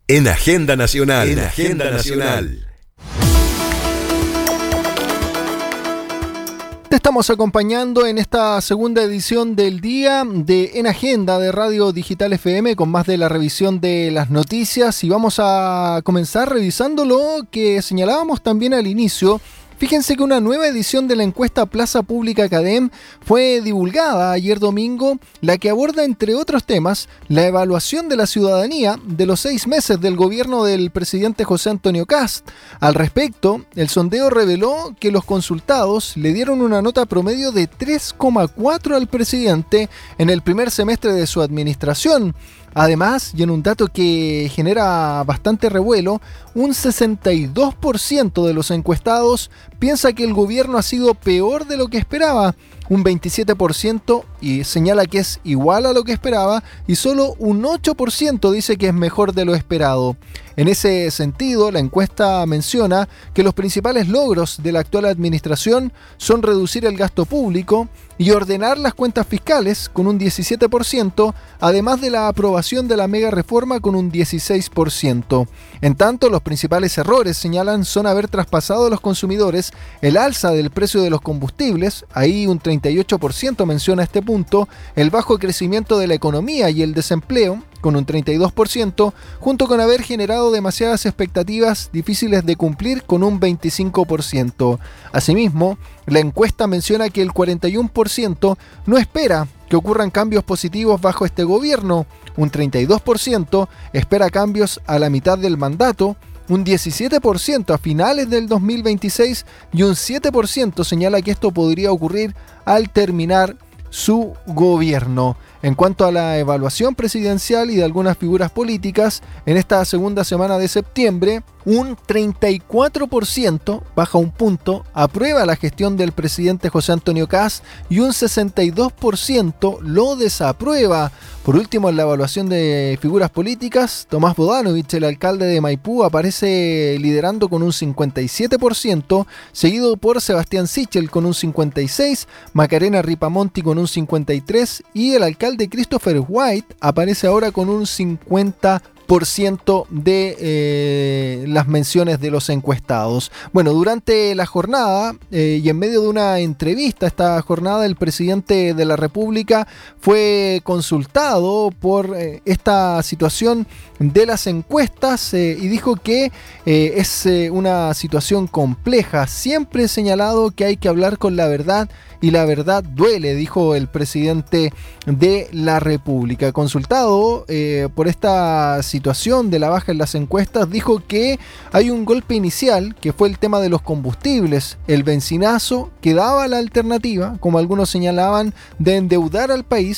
En Agenda Nacional. En Agenda Nacional. Te estamos acompañando en esta segunda edición del día de En Agenda de Radio Digital FM con más de la revisión de las noticias, y vamos a comenzar revisando lo que señalábamos también al inicio. Fíjense que una nueva edición de la encuesta Plaza Pública Cadem fue divulgada ayer domingo, la que aborda, entre otros temas, la evaluación de la ciudadanía de los 6 meses del gobierno del presidente José Antonio Kast. Al respecto, el sondeo reveló que los consultados le dieron una nota promedio de 3,4 al presidente en el primer semestre de su administración. Además, y en un dato que genera bastante revuelo, un 62% de los encuestados piensa que el gobierno ha sido peor de lo que esperaba, un 27% y señala que es igual a lo que esperaba, y solo un 8% dice que es mejor de lo esperado. En ese sentido, la encuesta menciona que los principales logros de la actual administración son reducir el gasto público y ordenar las cuentas fiscales con un 17%, además de la aprobación de la mega reforma con un 16%. En tanto, los principales errores, señalan, son haber traspasado a los consumidores el alza del precio de los combustibles, ahí un 38% menciona este punto, el bajo crecimiento de la economía y el desempleo, con un 32%, junto con haber generado demasiadas expectativas difíciles de cumplir, con un 25%. Asimismo, la encuesta menciona que el 41% no espera que ocurran cambios positivos bajo este gobierno, un 32% espera cambios a la mitad del mandato, un 17% a finales del 2026 y un 7% señala que esto podría ocurrir al terminar su gobierno. En cuanto a la evaluación presidencial y de algunas figuras políticas, en esta segunda semana de septiembre, un 34%, baja un punto, aprueba la gestión del presidente José Antonio Kast y un 62% lo desaprueba. Por último, en la evaluación de figuras políticas, Tomás Bodanovich, el alcalde de Maipú, aparece liderando con un 57%, seguido por Sebastián Sichel con un 56%, Macarena Ripamonti con un 53% y el alcalde Christopher White aparece ahora con un 50% de las menciones de los encuestados. Bueno, durante la jornada y en medio de una entrevista esta jornada, el presidente de la República fue consultado por esta situación de las encuestas y dijo que es una situación compleja. Siempre he señalado que hay que hablar con la verdad y la verdad duele, dijo el presidente de la República. Consultado por esta situación de la baja en las encuestas, dijo que hay un golpe inicial, que fue el tema de los combustibles, el bencinazo que daba la alternativa, como algunos señalaban, de endeudar al país